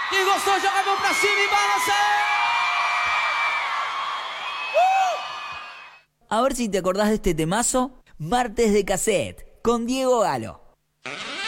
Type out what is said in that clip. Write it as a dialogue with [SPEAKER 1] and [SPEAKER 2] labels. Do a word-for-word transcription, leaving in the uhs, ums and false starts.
[SPEAKER 1] Quem gostou, joga a mão pra cima e balança!
[SPEAKER 2] A ver si te acordás de este temazo. Martes de Cassette, con Diego Galo.